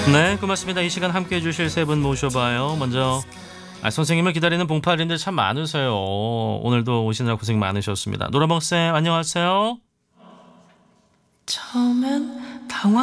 네, 고맙습니다. 이 시간 함께해 주실 세 분 모셔봐요. 먼저 선생님을 기다리는 봉파리들 참 많으세요. 오늘도 오시느라 고생 많으셨습니다. 노라봉 쌤 안녕하세요. 처음엔